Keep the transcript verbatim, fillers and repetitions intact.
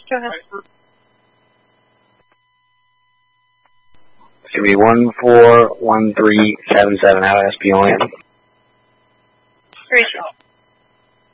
Go ahead. It's going to be one four one three seven seven out of S P O N. Rachel.